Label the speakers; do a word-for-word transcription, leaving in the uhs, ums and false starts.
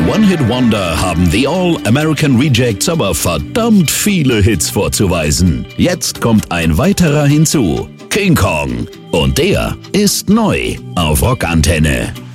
Speaker 1: One-Hit-Wonder haben The All-American Rejects aber verdammt viele Hits vorzuweisen. Jetzt kommt ein weiterer hinzu. King Kong. Und der ist neu auf Rockantenne.